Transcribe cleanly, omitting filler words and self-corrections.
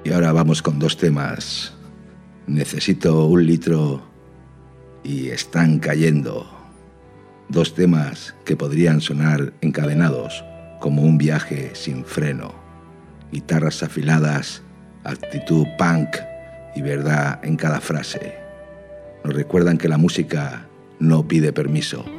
Y ahora vamos con dos temas. Necesito un litro y están cayendo. Dos temas que podrían sonar encadenados como un viaje sin freno. Guitarras afiladas, actitud punk y verdad en cada frase. Nos recuerdan que la música no pide permiso.